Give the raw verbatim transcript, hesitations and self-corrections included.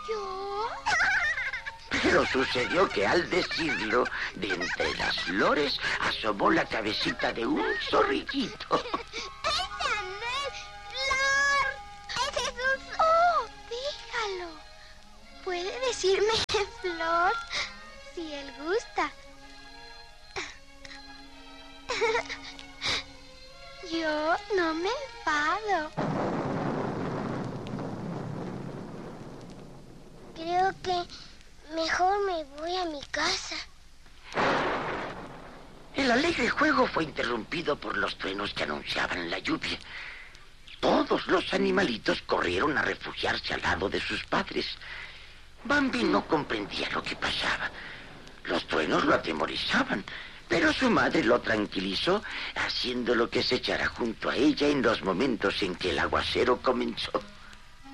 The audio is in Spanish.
¿Yo? Pero sucedió que al decirlo, de entre las flores asomó la cabecita de un zorrillito. ¡Esa no es Flor! ¡Ese es un... ¡Oh, déjalo! ¿Puede decirme Flor? Si él gusta. Yo no me enfado. Creo que mejor me voy a mi casa. El alegre juego fue interrumpido por los truenos que anunciaban la lluvia. Todos los animalitos corrieron a refugiarse al lado de sus padres. Bambi no comprendía lo que pasaba. Los truenos lo atemorizaban, pero su madre lo tranquilizó, haciéndolo que se echara junto a ella en los momentos en que el aguacero comenzó.